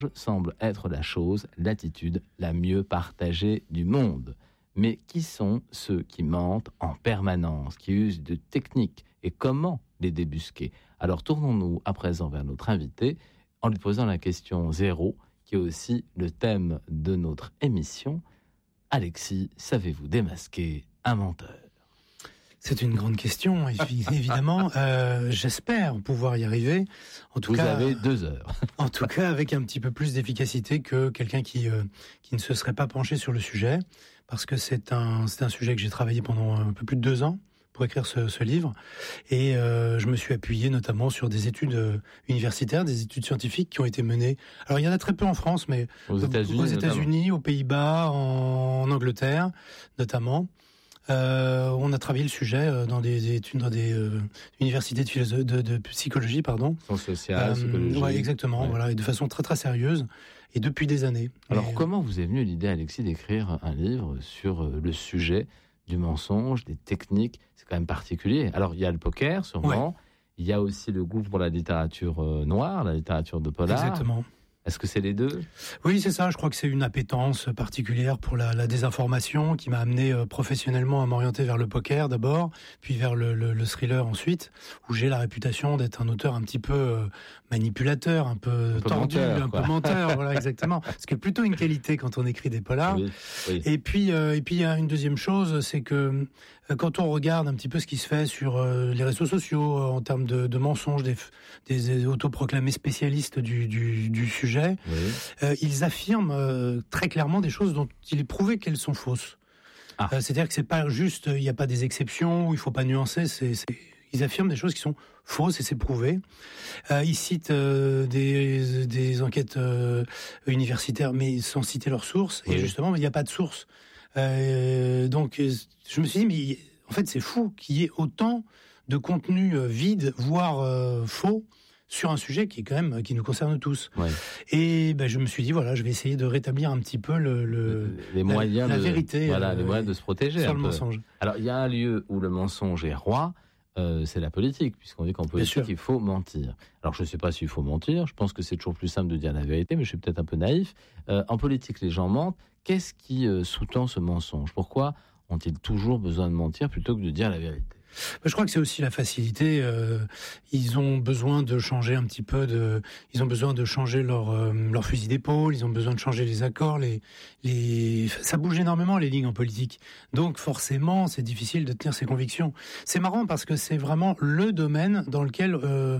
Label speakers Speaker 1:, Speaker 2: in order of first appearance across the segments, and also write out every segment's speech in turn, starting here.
Speaker 1: semble être la chose, l'attitude la mieux partagée du monde. Mais qui sont ceux qui mentent en permanence, qui usent de techniques et comment les débusquer? Alors tournons-nous à présent vers notre invité en lui posant la question 0, qui est aussi le thème de notre émission. Alexis, savez-vous démasquer un menteur?
Speaker 2: C'est une grande question, évidemment. J'espère pouvoir y arriver.
Speaker 1: Vous avez 2 heures.
Speaker 2: En tout cas, avec un petit peu plus d'efficacité que quelqu'un qui ne se serait pas penché sur le sujet, parce que c'est un sujet que j'ai travaillé pendant un peu plus de 2 ans pour écrire ce livre, et je me suis appuyé notamment sur des études universitaires, des études scientifiques qui ont été menées. Alors il y en a très peu en France, mais aux États-Unis, aux Pays-Bas, en Angleterre notamment. On a travaillé le sujet dans des études, dans des universités de psychologie, pardon.
Speaker 1: Sciences sociales, psychologie.
Speaker 2: Ouais, exactement, voilà, et de façon très très sérieuse, et depuis des années.
Speaker 1: Alors, comment vous est venue l'idée, Alexis, d'écrire un livre sur le sujet du mensonge, des techniques? C'est quand même particulier. Alors, il y a le poker, sûrement. Ouais. Il y a aussi le goût pour la littérature noire, la littérature de polar.
Speaker 2: Exactement.
Speaker 1: Est-ce que c'est les deux?
Speaker 2: Oui, c'est ça. Je crois que c'est une appétence particulière pour la désinformation qui m'a amené professionnellement à m'orienter vers le poker d'abord, puis vers le thriller ensuite, où j'ai la réputation d'être un auteur un petit peu manipulateur, un peu tordu, menteur, un peu menteur. Voilà, exactement. Ce qui est plutôt une qualité quand on écrit des polars. Oui, oui. Et puis il y a une deuxième chose, c'est que quand on regarde un petit peu ce qui se fait sur les réseaux sociaux en termes de mensonges, des autoproclamés spécialistes du sujet, oui. Ils affirment très clairement des choses dont il est prouvé qu'elles sont fausses. C'est-à-dire que c'est pas juste, il n'y a pas des exceptions, où il faut pas nuancer, ils affirment des choses qui sont fausses et c'est prouvé. Ils citent des enquêtes universitaires, mais sans citer leurs sources. Oui. Et justement, il n'y a pas de source. Donc, je me suis dit, mais en fait, c'est fou qu'il y ait autant de contenu vide, voire faux, sur un sujet qui est quand même qui nous concerne tous. Ouais. Et je me suis dit voilà, je vais essayer de rétablir un petit peu
Speaker 1: les moyens
Speaker 2: la vérité,
Speaker 1: les moyens de se protéger
Speaker 2: sur
Speaker 1: un
Speaker 2: le
Speaker 1: peu.
Speaker 2: Mensonge.
Speaker 1: Alors il y a un lieu où le mensonge est roi, c'est la politique, puisqu'on dit qu'en politique il faut mentir. Alors je ne sais pas s'il faut mentir, je pense que c'est toujours plus simple de dire la vérité, mais je suis peut-être un peu naïf. En politique, les gens mentent. Qu'est-ce qui sous-tend ce mensonge? Pourquoi ont-ils toujours besoin de mentir plutôt que de dire la vérité?
Speaker 2: Je crois que c'est aussi la facilité. Ils ont besoin de changer un petit peu ils ont besoin de changer leur fusil d'épaule. Ils ont besoin de changer les accords. Ça bouge énormément les lignes en politique. Donc forcément, c'est difficile de tenir ses convictions. C'est marrant parce que c'est vraiment le domaine dans lequel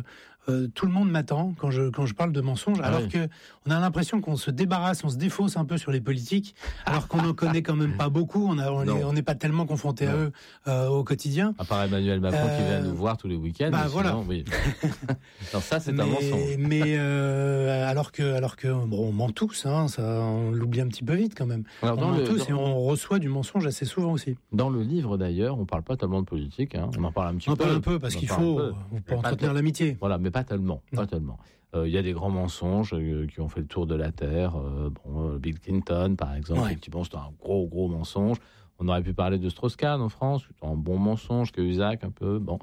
Speaker 2: tout le monde m'attend quand je parle de mensonges, alors que on a l'impression qu'on se débarrasse, on se défausse un peu sur les politiques, alors qu'on en connaît quand même pas beaucoup. On n'est pas tellement confronté à eux au quotidien.
Speaker 1: À part Emmanuel Macron qui vient nous voir tous les week-ends.
Speaker 2: Voilà.
Speaker 1: Sinon, oui. Alors ça, c'est un mensonge.
Speaker 2: Mais alors que on ment tous, ça, on l'oublie un petit peu vite quand même. Alors, on ment tous et on reçoit du mensonge assez souvent aussi.
Speaker 1: Dans le livre d'ailleurs, on parle pas tellement de politique. On en parle un petit peu.
Speaker 2: On en parle un peu parce qu'il faut pour entretenir l'amitié.
Speaker 1: Voilà, mais pas tellement. Il y a des grands mensonges qui ont fait le tour de la Terre. Bill Clinton, par exemple, effectivement, c'est un gros mensonge. On aurait pu parler de Strauss-Kahn en France, c'est un bon mensonge, que Cahuzac un peu. Bon,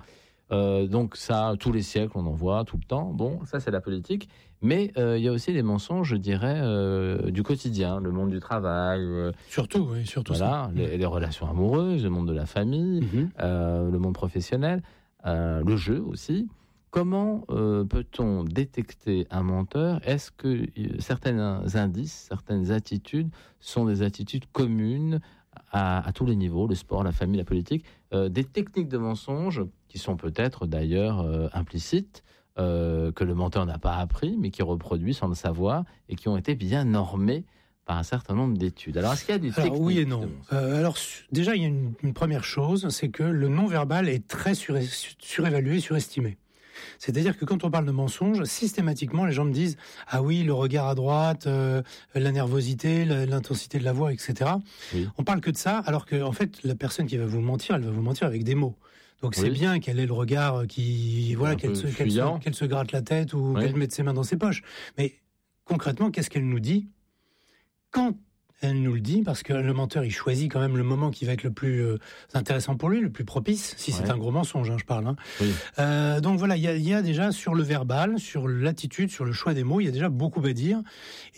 Speaker 1: donc ça, tous les siècles, on en voit tout le temps. Bon, ça c'est la politique. Mais il y a aussi des mensonges, je dirais, du quotidien, le monde du travail.
Speaker 2: Surtout
Speaker 1: voilà,
Speaker 2: ça.
Speaker 1: Les relations amoureuses, le monde de la famille, le monde professionnel, le jeu aussi. Comment peut-on détecter un menteur? Est-ce que certains indices, certaines attitudes sont des attitudes communes à tous les niveaux, le sport, la famille, la politique, des techniques de mensonge qui sont peut-être d'ailleurs implicites, que le menteur n'a pas appris, mais qui reproduit sans le savoir et qui ont été bien normées par un certain nombre d'études. Alors, est-ce qu'il y a des techniques?
Speaker 2: Oui et non. Alors, déjà, il y a une première chose, c'est que le non-verbal est très surévalué, surestimé. C'est-à-dire que quand on parle de mensonge, systématiquement, les gens me disent « Ah oui, le regard à droite, la nervosité, l'intensité de la voix, etc. » On parle que de ça, alors que en fait, la personne qui va vous mentir, elle va vous mentir avec des mots. Donc c'est bien qu'elle ait le regard qu'elle se gratte la tête ou qu'elle mette ses mains dans ses poches. Mais concrètement, qu'est-ce qu'elle nous dit quand Elle nous le dit, parce que le menteur, il choisit quand même le moment qui va être le plus intéressant pour lui, le plus propice, si c'est un gros mensonge, je parle.
Speaker 1: Oui.
Speaker 2: Donc voilà, il y a déjà sur le verbal, sur l'attitude, sur le choix des mots, il y a déjà beaucoup à dire.